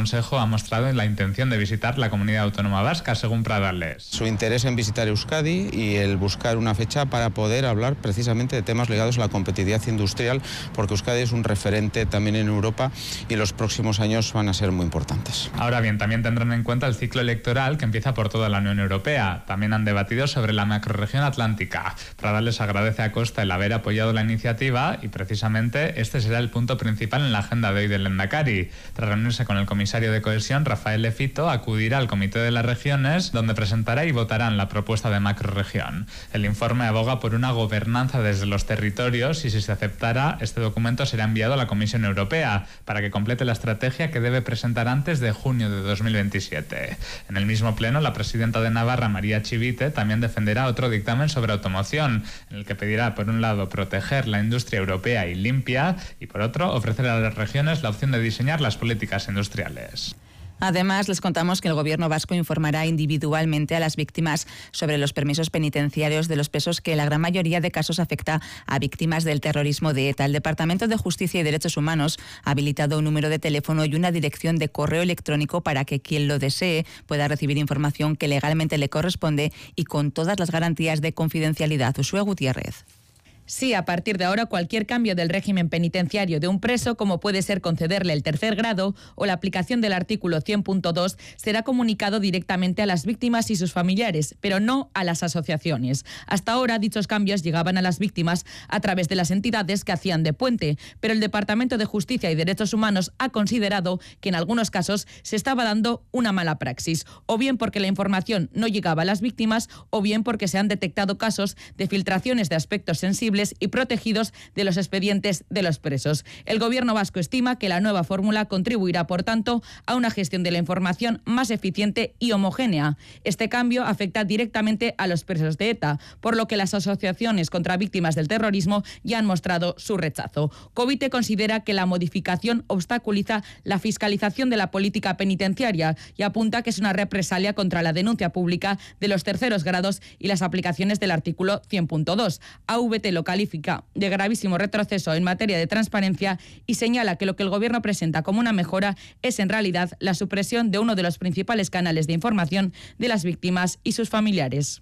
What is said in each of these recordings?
Consejo ha mostrado la intención de visitar la comunidad autónoma vasca, según Pradales. Su interés en visitar Euskadi y el buscar una fecha para poder hablar precisamente de temas ligados a la competitividad industrial, porque Euskadi es un referente también en Europa y los próximos años van a ser muy importantes. Ahora bien, también tendrán en cuenta el ciclo electoral que empieza por toda la Unión Europea. También han debatido sobre la macrorregión atlántica. Pradales agradece a Costa el haber apoyado la iniciativa y precisamente este será el punto principal en la agenda de hoy del Lehendakari. Tras reunirse con el comisario de Cohesión, Rafael Lefito, acudirá al Comité de las Regiones, donde presentará y votarán la propuesta de macrorregión. El informe aboga por una gobernanza desde los territorios y si se aceptara, este documento será enviado a la Comisión Europea para que complete la estrategia que debe presentar antes de junio de 2027. En el mismo pleno, la presidenta de Navarra, María Chivite, también defenderá otro dictamen sobre automoción, en el que pedirá, por un lado, proteger la industria europea y limpia y, por otro, ofrecer a las regiones la opción de diseñar las políticas industriales. Además, les contamos que el Gobierno vasco informará individualmente a las víctimas sobre los permisos penitenciarios de los presos que en la gran mayoría de casos afecta a víctimas del terrorismo de ETA. El Departamento de Justicia y Derechos Humanos ha habilitado un número de teléfono y una dirección de correo electrónico para que quien lo desee pueda recibir información que legalmente le corresponde y con todas las garantías de confidencialidad. Uxue Gutiérrez. Sí, a partir de ahora cualquier cambio del régimen penitenciario de un preso, como puede ser concederle el tercer grado o la aplicación del artículo 100.2, será comunicado directamente a las víctimas y sus familiares, pero no a las asociaciones. Hasta ahora dichos cambios llegaban a las víctimas a través de las entidades que hacían de puente, pero el Departamento de Justicia y Derechos Humanos ha considerado que en algunos casos se estaba dando una mala praxis, o bien porque la información no llegaba a las víctimas, o bien porque se han detectado casos de filtraciones de aspectos sensibles y protegidos de los expedientes de los presos. El Gobierno vasco estima que la nueva fórmula contribuirá, por tanto, a una gestión de la información más eficiente y homogénea. Este cambio afecta directamente a los presos de ETA, por lo que las asociaciones contra víctimas del terrorismo ya han mostrado su rechazo. Covite considera que la modificación obstaculiza la fiscalización de la política penitenciaria y apunta que es una represalia contra la denuncia pública de los terceros grados y las aplicaciones del artículo 100.2. AVT lo califica de gravísimo retroceso en materia de transparencia y señala que lo que el Gobierno presenta como una mejora es en realidad la supresión de uno de los principales canales de información de las víctimas y sus familiares.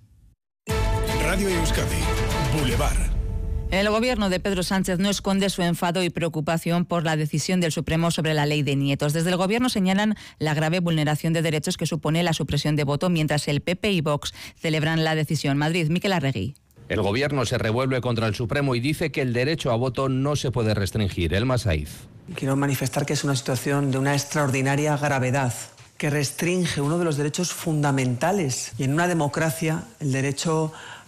Radio Euskadi, Boulevard. El Gobierno de Pedro Sánchez no esconde su enfado y preocupación por la decisión del Supremo sobre la ley de nietos. Desde el Gobierno señalan la grave vulneración de derechos que supone la supresión de voto, mientras el PP y Vox celebran la decisión. Madrid, Miquel Arregui. El Gobierno se revuelve contra el Supremo y dice que el derecho a voto no se puede restringir. Elma Saiz. Quiero manifestar que es una situación de una extraordinaria gravedad, que restringe uno de los derechos fundamentales y en una democracia el derecho